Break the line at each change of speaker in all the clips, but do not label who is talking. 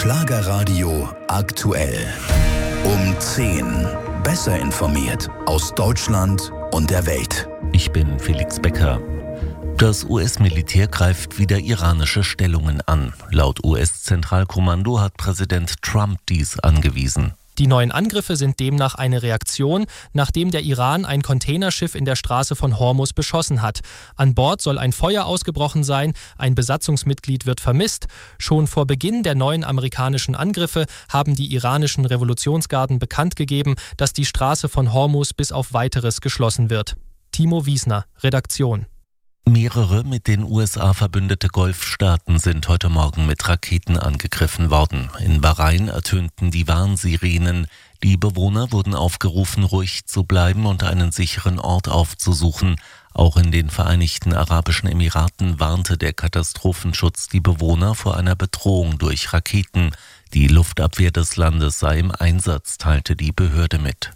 Schlagerradio aktuell. Um 10. Besser informiert aus Deutschland und der Welt.
Ich bin Felix Becker. Das US-Militär greift wieder iranische Stellungen an. Laut US-Zentralkommando hat Präsident Trump dies angewiesen.
Die neuen Angriffe sind demnach eine Reaktion, nachdem der Iran ein Containerschiff in der Straße von Hormuz beschossen hat. An Bord soll ein Feuer ausgebrochen sein, ein Besatzungsmitglied wird vermisst. Schon vor Beginn der neuen amerikanischen Angriffe haben die iranischen Revolutionsgarden bekannt gegeben, dass die Straße von Hormuz bis auf Weiteres geschlossen wird. Timo Wiesner, Redaktion.
Mehrere mit den USA verbündete Golfstaaten sind heute Morgen mit Raketen angegriffen worden. In Bahrain ertönten die Warnsirenen. Die Bewohner wurden aufgerufen, ruhig zu bleiben und einen sicheren Ort aufzusuchen. Auch in den Vereinigten Arabischen Emiraten warnte der Katastrophenschutz die Bewohner vor einer Bedrohung durch Raketen. Die Luftabwehr des Landes sei im Einsatz, teilte die Behörde mit.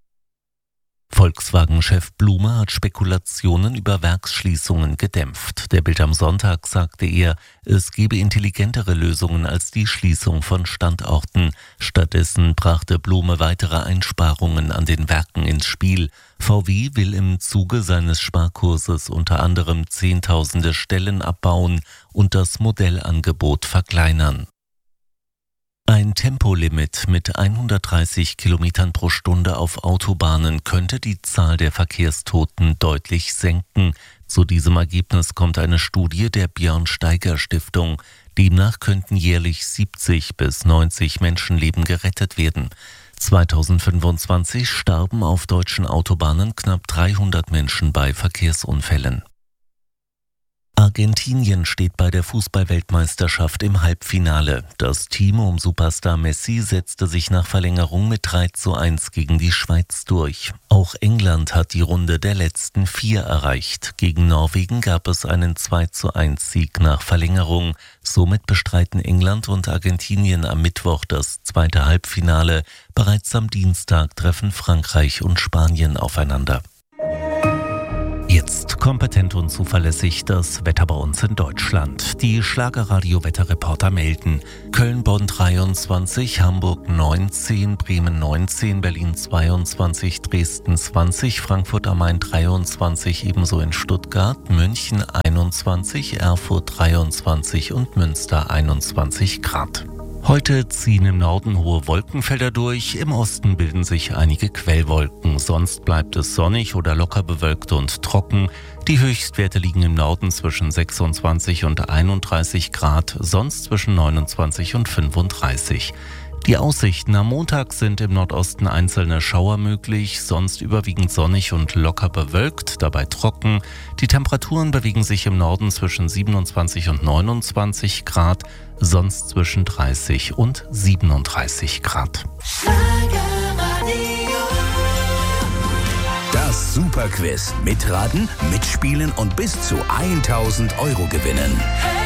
Volkswagen-Chef Blume hat Spekulationen über Werksschließungen gedämpft. Der Bild am Sonntag sagte er, es gebe intelligentere Lösungen als die Schließung von Standorten. Stattdessen brachte Blume weitere Einsparungen an den Werken ins Spiel. VW will im Zuge seines Sparkurses unter anderem Zehntausende Stellen abbauen und das Modellangebot verkleinern. Ein Tempolimit mit 130 Kilometern pro Stunde auf Autobahnen könnte die Zahl der Verkehrstoten deutlich senken. Zu diesem Ergebnis kommt eine Studie der Björn-Steiger-Stiftung. Demnach könnten jährlich 70 bis 90 Menschenleben gerettet werden. 2025 starben auf deutschen Autobahnen knapp 300 Menschen bei Verkehrsunfällen. Argentinien steht bei der Fußball-Weltmeisterschaft im Halbfinale. Das Team um Superstar Messi setzte sich nach Verlängerung mit 3:1 gegen die Schweiz durch. Auch England hat die Runde der letzten 4 erreicht. Gegen Norwegen gab es einen 2:1 nach Verlängerung. Somit bestreiten England und Argentinien am Mittwoch das zweite Halbfinale. Bereits am Dienstag treffen Frankreich und Spanien aufeinander. Jetzt kompetent und zuverlässig das Wetter bei uns in Deutschland. Die Schlagerradio-Wetterreporter melden: Köln, Bonn 23, Hamburg 19, Bremen 19, Berlin 22, Dresden 20, Frankfurt am Main 23, ebenso in Stuttgart, München 21, Erfurt 23 und Münster 21 Grad. Heute ziehen im Norden hohe Wolkenfelder durch, im Osten bilden sich einige Quellwolken, sonst bleibt es sonnig oder locker bewölkt und trocken. Die Höchstwerte liegen im Norden zwischen 26 und 31 Grad, sonst zwischen 29 und 35. Die Aussichten am Montag sind im Nordosten einzelne Schauer möglich, sonst überwiegend sonnig und locker bewölkt, dabei trocken. Die Temperaturen bewegen sich im Norden zwischen 27 und 29 Grad, sonst zwischen 30 und 37 Grad.
Das Superquiz. Mitraten, mitspielen und bis zu 1.000 € gewinnen.